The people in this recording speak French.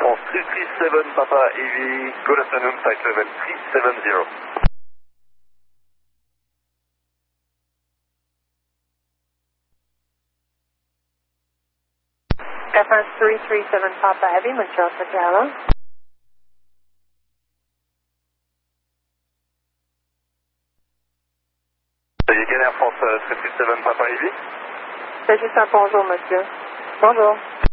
France 337 Papa Heavy, good afternoon, flight level 370. Air France 337 Papa Heavy, Montreal, hello. Air France 337 Papa Heavy. C'est juste un bonjour, monsieur. Bonjour.